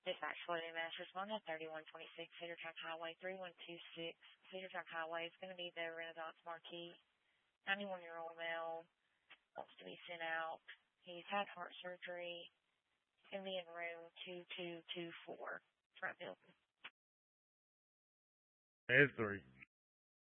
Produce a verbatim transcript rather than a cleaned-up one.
Dispatch floating mass respond at thirty-one twenty-six Cedar Track Highway, three one two six Cedar Track Highway. It's going to be the Renaissance Marquis. ninety-one-year-old male wants to be sent out. He's had heart surgery. He's going to be in room two two two four, front building. That's three.